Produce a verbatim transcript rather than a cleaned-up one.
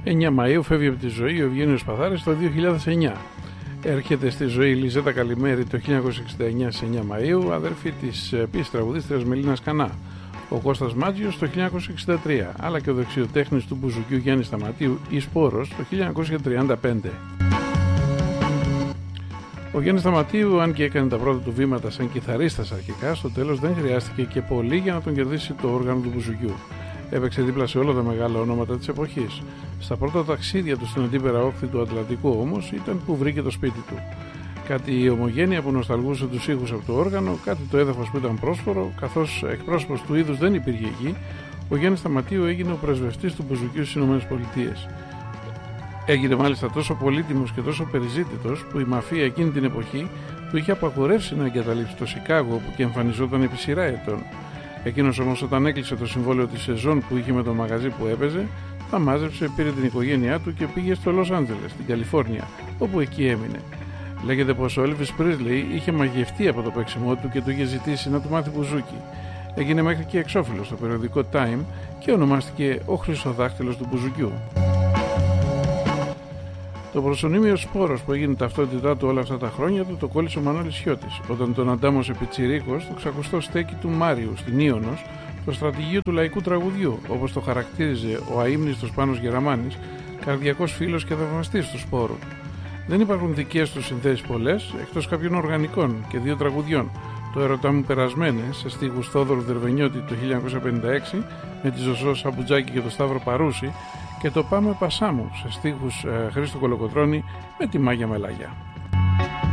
εννέα Μαΐου φεύγει από τη ζωή ο Ευγένιος Παθάρης το δύο χιλιάδες εννέα. Έρχεται στη ζωή η Λιζέτα Καλημέρη το χίλια εννιακόσια εξήντα εννέα στις εννέα Μαΐου, αδερφή της επίσης τραγουδίστριας Μελίνας Κανά. Ο Κώστας Μάτζιος το χίλια εννιακόσια εξήντα τρία, αλλά και ο δεξιοτέχνης του μπουζουκιού Γιάννης Σταματίου ή Σπόρος το χίλια εννιακόσια τριάντα πέντε. Ο Γιάννης Σταματίου, αν και έκανε τα πρώτα του βήματα σαν κιθαρίστας αρχικά, στο τέλος δεν χρειάστηκε και πολύ για να τον κερδίσει το όργανο του μπουζουκιού. Έπαιξε δίπλα σε όλα τα μεγάλα ονόματα της εποχής. Στα πρώτα ταξίδια του στην αντίπερα όχθη του Ατλαντικού όμως ήταν που βρήκε το σπίτι του. Κάτι η ομογένεια που νοσταλγούσε τους ήχους από το όργανο, κάτι το έδαφος που ήταν πρόσφορο, καθώς εκπρόσωπος του είδους δεν υπήρχε εκεί, ο Γιάννης Σταματίου έγινε ο πρεσβευτής του μπουζουκιού στις ΗΠΑ. Έγινε μάλιστα τόσο πολύτιμος και τόσο περιζήτητος που η μαφία εκείνη την εποχή του είχε απαγορεύσει να εγκαταλείψει το Σικάγο, όπου και εμφανιζόταν επί σειρά ετών. Εκείνος όμως, όταν έκλεισε το συμβόλαιο της σεζόν που είχε με το μαγαζί που έπαιζε, τα μάζεψε, πήρε την οικογένειά του και πήγε στο Λος Άντζελες, στην Καλιφόρνια, όπου εκεί έμεινε. Λέγεται πως ο Elvis Presley είχε μαγευτεί από το παίξιμό του και του είχε ζητήσει να του μάθει μπουζούκι. Έγινε μέχρι και εξώφυλλος στο περιοδικό Time και ονομάστηκε ο Χρυσοδάκτυλος του μπουζουκιού. Το προσωνύμιο Σπόρος που έγινε ταυτότητά του όλα αυτά τα χρόνια του το κόλλησε ο Μανώλης Χιώτης, όταν τον αντάμωσε πιτσιρίκος στο ξακουστό στέκι του Μάριου στην Ήωνος, το στρατηγείο του λαϊκού τραγουδιού, όπως το χαρακτήριζε ο αείμνηστος Πάνος Γεραμάνης, καρδιακός φίλος και θαυμαστής του Σπόρου. Δεν υπάρχουν δικές του συνθέσεις πολλές, εκτός κάποιων οργανικών και δύο τραγουδιών. Το «Ερωτά μου περασμένε» σε στίχους Θόδωρου Δερβενιώτη το χίλια εννιακόσια πενήντα έξι με τη Ζωσό Σαμπουτζάκη και το Σταύρο Παρούση, και το «Πάμε Πασάμου» σε στίχους ε, Χρήστο Κολοκοτρώνη με τη Μάγια Μελάγια.